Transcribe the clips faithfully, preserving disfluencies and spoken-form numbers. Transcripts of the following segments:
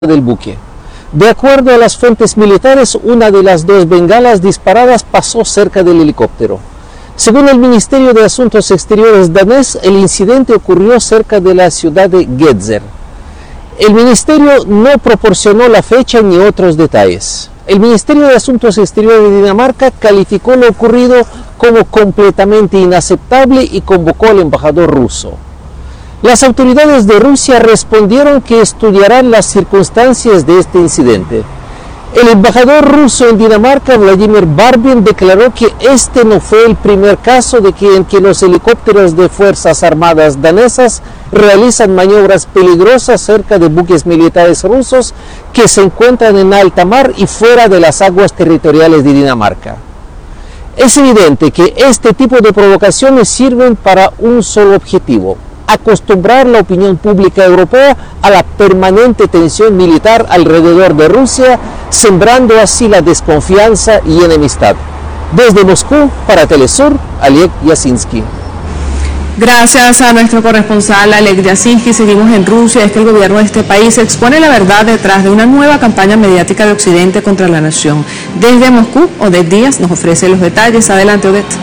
del buque. De acuerdo a las fuentes militares, una de las dos bengalas disparadas pasó cerca del helicóptero. Según el Ministerio de Asuntos Exteriores danés, el incidente ocurrió cerca de la ciudad de Gedser. El ministerio no proporcionó la fecha ni otros detalles. El Ministerio de Asuntos Exteriores de Dinamarca calificó lo ocurrido como completamente inaceptable y convocó al embajador ruso. Las autoridades de Rusia respondieron que estudiarán las circunstancias de este incidente. El embajador ruso en Dinamarca, Vladimir Barbin, declaró que este no fue el primer caso de que en que los helicópteros de Fuerzas Armadas danesas realizan maniobras peligrosas cerca de buques militares rusos que se encuentran en alta mar y fuera de las aguas territoriales de Dinamarca. Es evidente que este tipo de provocaciones sirven para un solo objetivo: acostumbrar la opinión pública europea a la permanente tensión militar alrededor de Rusia, sembrando así la desconfianza y enemistad. Desde Moscú, para Telesur, Oleg Yasinski. Gracias a nuestro corresponsal Oleg Yasinski. Seguimos en Rusia. Es que el gobierno de este país expone la verdad detrás de una nueva campaña mediática de Occidente contra la nación. Desde Moscú, Odette Díaz nos ofrece los detalles. Adelante, Odette.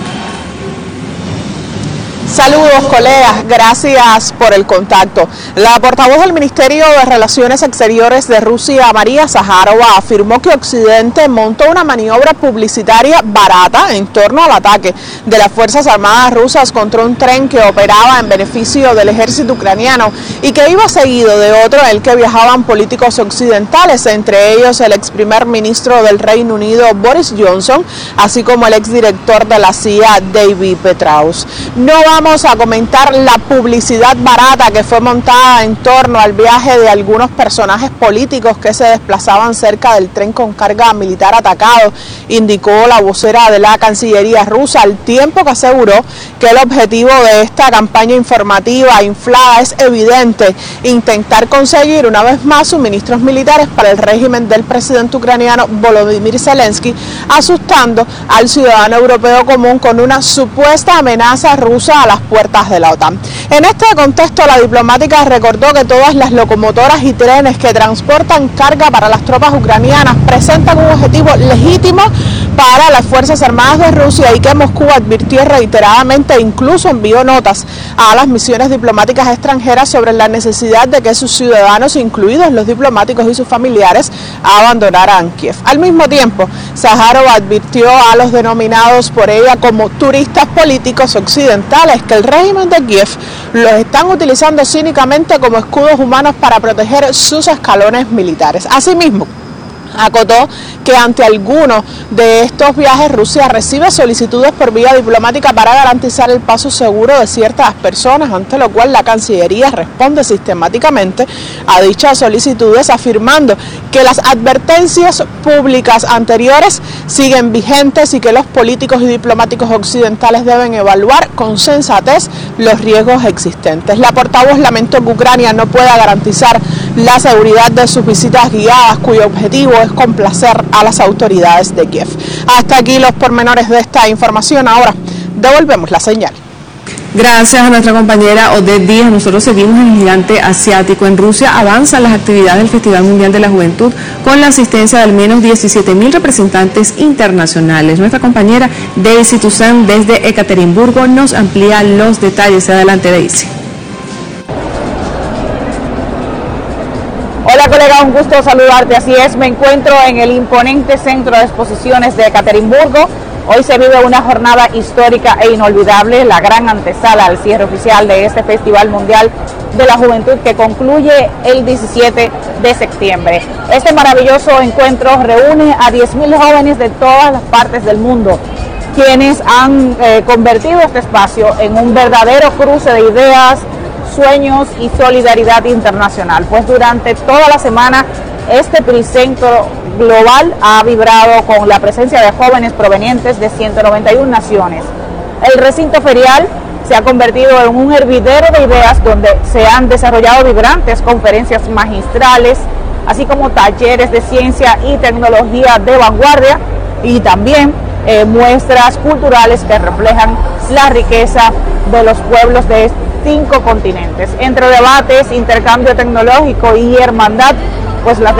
Saludos, colegas, gracias por el contacto. La portavoz del Ministerio de Relaciones Exteriores de Rusia, María Zaharova, afirmó que Occidente montó una maniobra publicitaria barata en torno al ataque de las Fuerzas Armadas rusas contra un tren que operaba en beneficio del ejército ucraniano y que iba seguido de otro en el que viajaban políticos occidentales, entre ellos el ex primer ministro del Reino Unido, Boris Johnson, así como el exdirector de la C I A, David Petraeus. No vamos a comentar la publicidad barata que fue montada en torno al viaje de algunos personajes políticos que se desplazaban cerca del tren con carga militar atacado, indicó la vocera de la Cancillería rusa, al tiempo que aseguró que el objetivo de esta campaña informativa inflada es evidente: intentar conseguir una vez más suministros militares para el régimen del presidente ucraniano Volodymyr Zelensky, asustando al ciudadano europeo común con una supuesta amenaza rusa a las puertas de la OTAN. En este contexto, la diplomática recordó que todas las locomotoras y trenes que transportan carga para las tropas ucranianas presentan un objetivo legítimo para las Fuerzas Armadas de Rusia y que Moscú advirtió reiteradamente e incluso envió notas a las misiones diplomáticas extranjeras sobre la necesidad de que sus ciudadanos, incluidos los diplomáticos y sus familiares, abandonaran Kiev. Al mismo tiempo, Zaharova advirtió a los denominados por ella como turistas políticos occidentales que el régimen de Kiev los están utilizando cínicamente como escudos humanos para proteger sus escalones militares. Asimismo, acotó que ante alguno de estos viajes Rusia recibe solicitudes por vía diplomática para garantizar el paso seguro de ciertas personas, ante lo cual la Cancillería responde sistemáticamente a dichas solicitudes, afirmando que las advertencias públicas anteriores siguen vigentes y que los políticos y diplomáticos occidentales deben evaluar con sensatez los riesgos existentes. La portavoz lamentó que Ucrania no pueda garantizar la seguridad de sus visitas guiadas, cuyo objetivo es complacer a las autoridades de Kiev. Hasta aquí los pormenores de esta información. Ahora devolvemos la señal. Gracias a nuestra compañera Odette Díaz. Nosotros seguimos en el gigante asiático. En Rusia avanzan las actividades del Festival Mundial de la Juventud con la asistencia de al menos diecisiete mil representantes internacionales. Nuestra compañera Daisy Toussaint desde Ekaterimburgo nos amplía los detalles. Adelante, Daisy. Hola colega, un gusto saludarte. Así es, me encuentro en el imponente Centro de Exposiciones de Ekaterimburgo. Hoy se vive una jornada histórica e inolvidable, la gran antesala al cierre oficial de este Festival Mundial de la Juventud que concluye el diecisiete de septiembre. Este maravilloso encuentro reúne a diez mil jóvenes de todas las partes del mundo, quienes han eh, convertido este espacio en un verdadero cruce de ideas, sueños y solidaridad internacional. Pues durante toda la semana este Tricentro Global ha vibrado con la presencia de jóvenes provenientes de ciento noventa y una naciones. El recinto ferial se ha convertido en un hervidero de ideas donde se han desarrollado vibrantes conferencias magistrales, así como talleres de ciencia y tecnología de vanguardia y también eh, muestras culturales que reflejan la riqueza de los pueblos de cinco continentes. Entre debates, intercambio tecnológico y hermandad, pues las